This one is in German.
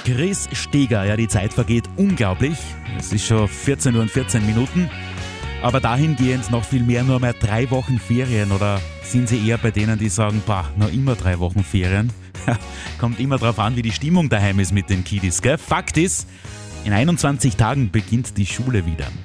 Chris Steger. Ja, die Zeit vergeht unglaublich. Es ist schon 14 Uhr und 14 Minuten. Aber dahingehend noch viel mehr, nur mehr 3 Wochen Ferien. Oder sind Sie eher bei denen, die sagen, noch immer 3 Wochen Ferien? Kommt immer drauf an, wie die Stimmung daheim ist mit den Kiddies, gell? Fakt ist, in 21 Tagen beginnt die Schule wieder.